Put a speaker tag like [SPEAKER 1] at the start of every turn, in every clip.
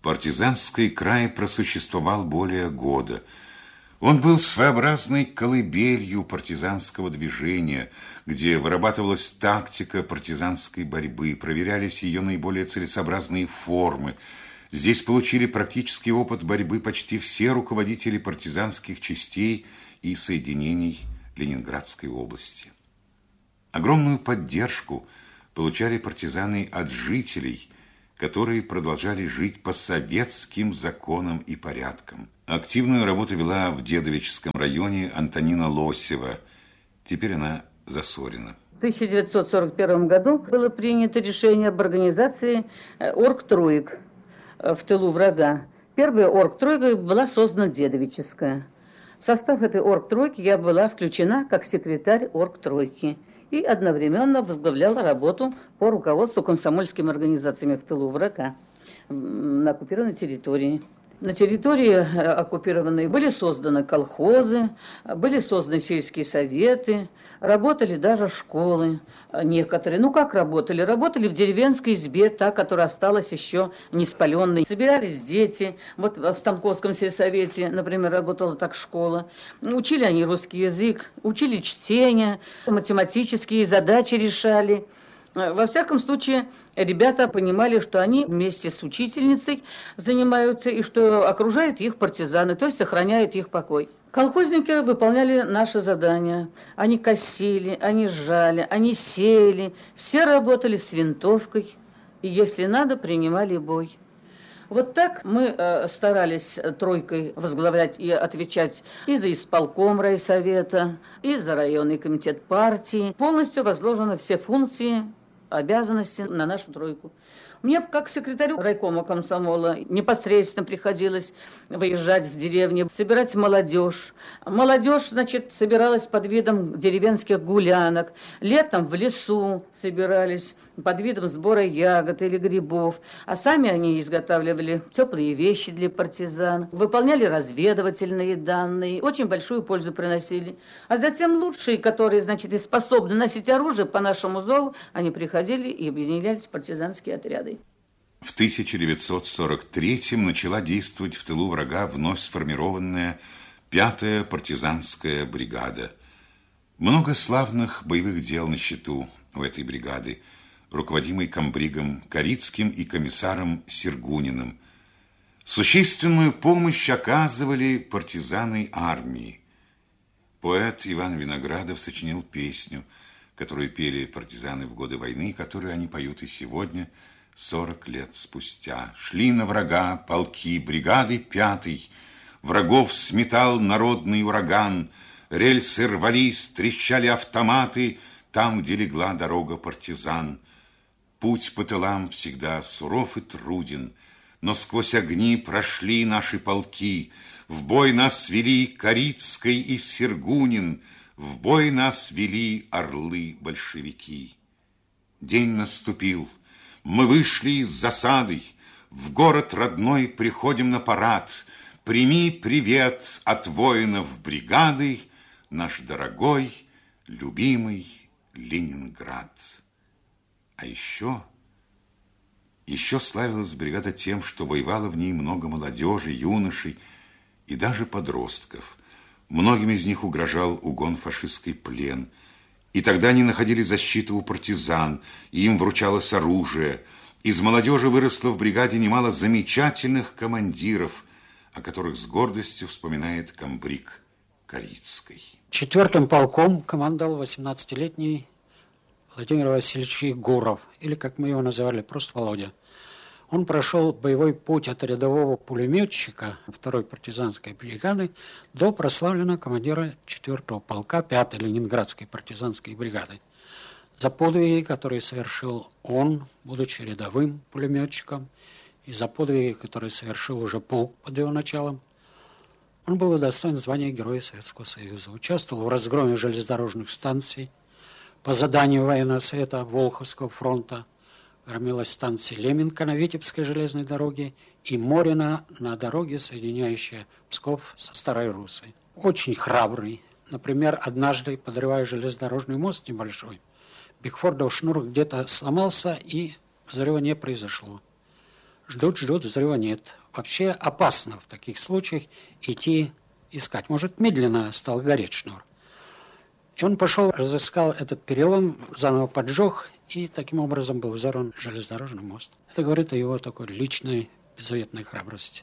[SPEAKER 1] Партизанский край просуществовал более года. Он был своеобразной колыбелью партизанского движения, где вырабатывалась тактика партизанской борьбы, проверялись ее наиболее целесообразные формы. Здесь получили практический опыт борьбы почти все руководители партизанских частей и соединений Ленинградской области. Огромную поддержку получали партизаны от жителей, которые продолжали жить по советским законам и порядкам. Активную работу вела в Дедовическом районе Антонина Лосева. Теперь она засорена.
[SPEAKER 2] В 1941 году было принято решение об организации оргтроек в тылу врага. Первая оргтройка была создана Дедовическая. В состав этой оргтройки я была включена как секретарь оргтройки и одновременно возглавляла работу по руководству комсомольскими организациями в тылу врага на оккупированной территории. На территории оккупированной были созданы колхозы, были созданы сельские советы, работали даже школы некоторые. Ну как работали? Работали в деревенской избе, та, которая осталась еще не спаленной. Собирались дети. Вот в Станковском сельсовете, например, работала так школа. Учили они русский язык, учили чтение, математические задачи решали. Во всяком случае, ребята понимали, что они вместе с учительницей занимаются и что окружают их партизаны, то есть сохраняют их покой. Колхозники выполняли наши задания. Они косили, они жали, они сеяли. Все работали с винтовкой и, если надо, принимали бой. Вот так мы старались тройкой возглавлять и отвечать и за исполком райсовета, и за районный комитет партии. Полностью возложены все функции, обязанности на нашу тройку. Мне, как секретарю райкома комсомола, непосредственно приходилось выезжать в деревню, собирать молодежь. Молодежь, значит, собиралась под видом деревенских гулянок. Летом в лесу собирались под видом сбора ягод или грибов. А сами они изготавливали теплые вещи для партизан, выполняли разведывательные данные, очень большую пользу приносили. А затем лучшие, которые, значит, и способны носить оружие по нашему зову, они приходили и объединялись в партизанские отряды.
[SPEAKER 1] В 1943-м начала действовать в тылу врага вновь сформированная 5-я партизанская бригада. Много славных боевых дел на счету у этой бригады, руководимой комбригом Корицким и комиссаром Сергуниным. Существенную помощь оказывали партизаны армии. Поэт Иван Виноградов сочинил песню, которую пели партизаны в годы войны, которую они поют и сегодня, 40 лет спустя. Шли на врага полки бригады 5-й, врагов сметал народный ураган, рельсы рвались, трещали автоматы, там, где легла дорога партизан. Путь по тылам всегда суров и труден, но сквозь огни прошли наши полки. В бой нас вели Корицкий и Сергунин, в бой нас вели орлы-большевики. День наступил, мы вышли из засады, в город родной приходим на парад. Прими привет от воинов бригады, наш дорогой, любимый Ленинград. А еще славилась бригада тем, что воевало в ней много молодежи, юношей и даже подростков. Многим из них угрожал угон в фашистский плен. И тогда они находили защиту у партизан, и им вручалось оружие. Из молодежи выросло в бригаде немало замечательных командиров, о которых с гордостью вспоминает комбриг Корицкий.
[SPEAKER 3] 4-м полком командовал 18-летний Владимир Васильевич Егоров, или, как мы его называли, просто Володя. Он прошел боевой путь от рядового пулеметчика 2-й партизанской бригады до прославленного командира 4-го полка 5-й Ленинградской партизанской бригады. За подвиги, которые совершил он, будучи рядовым пулеметчиком, и за подвиги, которые совершил уже полк под его началом, он был удостоен звания Героя Советского Союза. Участвовал в разгроме железнодорожных станций. По заданию военного совета Волховского фронта громилась станция Леменка на Витебской железной дороге и Морина на дороге, соединяющей Псков со Старой Руссой. Очень храбрый. Например, однажды, подрывая железнодорожный мост небольшой, Бигфордов шнур где-то сломался, и взрыва не произошло. Ждут, взрыва нет. Вообще опасно в таких случаях идти искать. Может, медленно стал гореть шнур. И он пошел, разыскал этот перелом, заново поджег, и таким образом был взорван железнодорожный мост. Это говорит о его такой личной, беззаветной храбрости.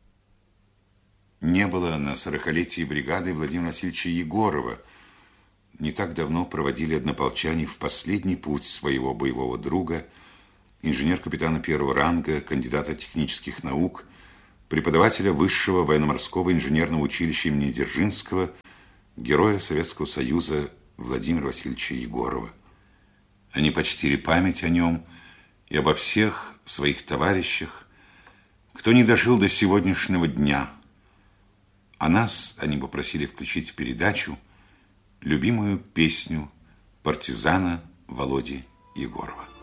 [SPEAKER 1] Не было на 40-летии бригады Владимира Васильевича Егорова. Не так давно проводили однополчане в последний путь своего боевого друга, инженер-капитана первого ранга, кандидата технических наук, преподавателя Высшего военно-морского инженерного училища имени Дзержинского, героя Советского Союза Владимира Васильевича Егорова. Они почтили память о нем и обо всех своих товарищах, кто не дожил до сегодняшнего дня. А нас они попросили включить в передачу любимую песню партизана Володи Егорова.